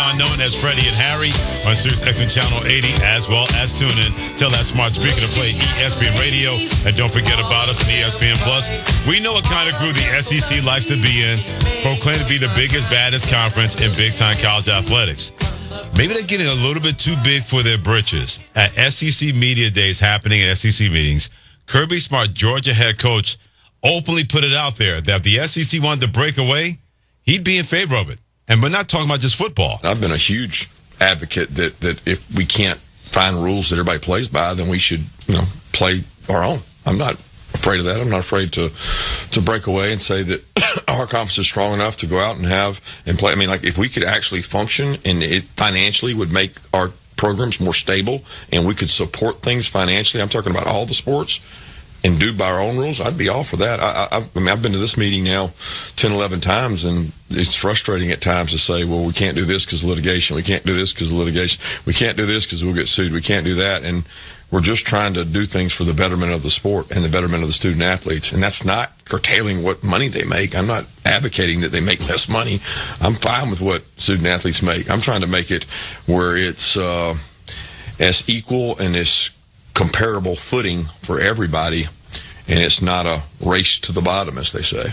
phenomenon known as Freddie and Harry on Sirius XM Channel 80, as well as tune in. Tell that smart speaker to play ESPN Radio. And don't forget about us on ESPN Plus. We know what kind of group the SEC likes to be in, proclaimed to be the biggest, baddest conference in big-time college athletics. Maybe they're getting a little bit too big for their britches. At SEC Media Days happening at SEC meetings, Kirby Smart, Georgia head coach, openly put it out there that if the SEC wanted to break away, he'd be in favor of it. And we're not talking about just football. I've been a huge advocate that if we can't find rules that everybody plays by, then we should, play our own. I'm not afraid of that. I'm not afraid to break away and say that our conference is strong enough to go out and play. I mean, like, if we could actually function and it financially would make our programs more stable and we could support things financially, I'm talking about all the sports, and do by our own rules, I'd be all for that. I've been to this meeting now 10, 11 times, and it's frustrating at times to say, well, we can't do this because of litigation. We can't do this because of litigation. We can't do this because we'll get sued. We can't do that. And we're just trying to do things for the betterment of the sport and the betterment of the student athletes. And that's not curtailing what money they make. I'm not advocating that they make less money. I'm fine with what student athletes make. I'm trying to make it where it's as equal and as comparable footing for everybody, and it's not a race to the bottom, as they say.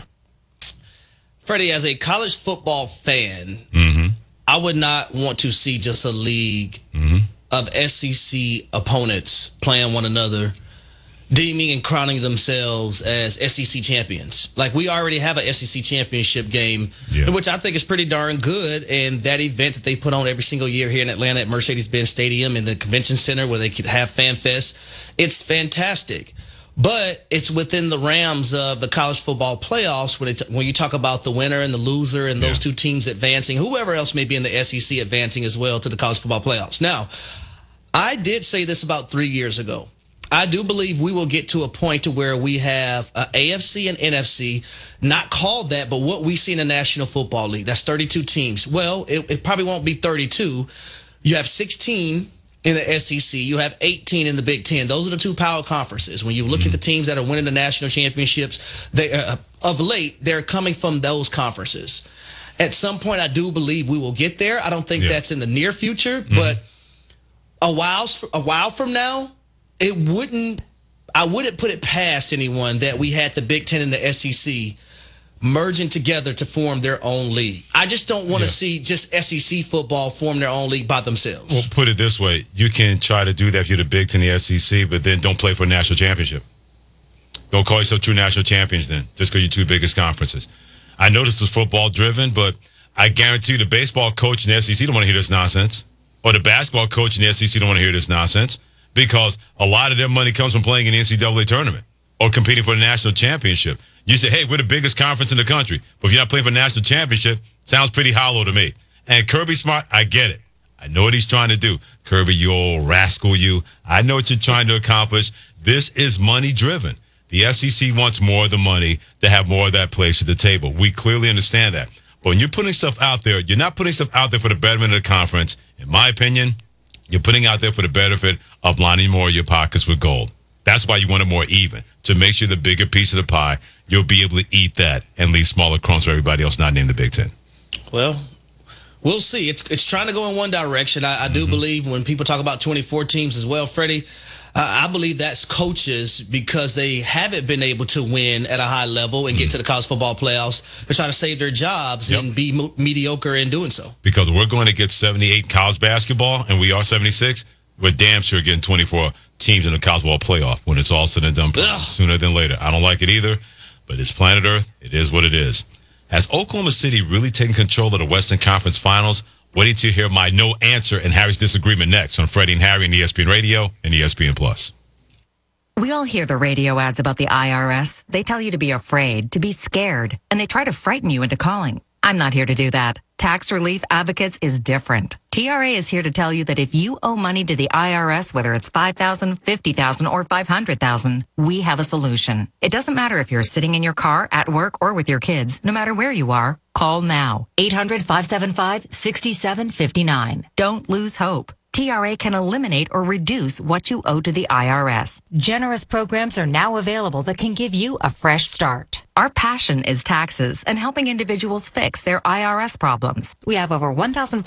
Freddie, as a college football fan, I would not want to see just a league of SEC opponents playing one another, deeming and crowning themselves as SEC champions. Like, we already have an SEC championship game, which I think is pretty darn good. And that event that they put on every single year here in Atlanta at Mercedes-Benz Stadium in the convention center where they could have Fan Fest, it's fantastic. But it's within the realms of the college football playoffs when you talk about the winner and the loser and those two teams advancing, whoever else may be in the SEC advancing as well to the college football playoffs. Now, I did say this about 3 years ago. I do believe we will get to a point to where we have AFC and NFC, not called that, but what we see in the National Football League. That's 32 teams. Well, it probably won't be 32. You have 16 in the SEC. You have 18 in the Big Ten. Those are the two power conferences. When you look at the teams that are winning the national championships, they of late, they're coming from those conferences. At some point, I do believe we will get there. I don't think that's in the near future, but a while from now, I wouldn't put it past anyone that we had the Big Ten and the SEC merging together to form their own league. I just don't want to see just SEC football form their own league by themselves. Well, put it this way. You can try to do that if you're the Big Ten, the SEC, but then don't play for a national championship. Don't call yourself true national champions then, just because you're two biggest conferences. I know this is football driven, but I guarantee you the baseball coach in the SEC don't want to hear this nonsense. Or the basketball coach in the SEC don't want to hear this nonsense. Because a lot of their money comes from playing in the NCAA tournament or competing for the national championship. You say, hey, we're the biggest conference in the country. But if you're not playing for the national championship, sounds pretty hollow to me. And Kirby Smart, I get it. I know what he's trying to do. Kirby, you old rascal, you. I know what you're trying to accomplish. This is money driven. The SEC wants more of the money to have more of that place at the table. We clearly understand that. But when you're putting stuff out there, you're not putting stuff out there for the betterment of the conference. In my opinion, you're putting out there for the benefit of lining more of your pockets with gold. That's why you want it more even. To make sure the bigger piece of the pie, you'll be able to eat that and leave smaller crumbs for everybody else not named the Big Ten. Well, we'll see. It's trying to go in one direction. I do believe when people talk about 24 teams as well, Freddie, I believe that's coaches because they haven't been able to win at a high level and get to the college football playoffs. They're trying to save their jobs and be mediocre in doing so. Because we're going to get 78 college basketball, and we are 76, we're damn sure getting 24 teams in the college football playoff when it's all said and done sooner than later. I don't like it either, but it's planet Earth. It is what it is. Has Oklahoma City really taken control of the Western Conference Finals? Waiting to hear my no answer and Harry's disagreement next on Freddie and Harry and ESPN Radio and ESPN Plus. We all hear the radio ads about the IRS. They tell you to be afraid, to be scared, and they try to frighten you into calling. I'm not here to do that. Tax Relief Advocates is different. TRA is here to tell you that if you owe money to the IRS, whether it's $5,000, $50,000, or $500,000, we have a solution. It doesn't matter if you're sitting in your car, at work, or with your kids. No matter where you are, call now. 800-575-6759. Don't lose hope. TRA can eliminate or reduce what you owe to the IRS. Generous programs are now available that can give you a fresh start. Our passion is taxes and helping individuals fix their IRS problems. We have over 1,500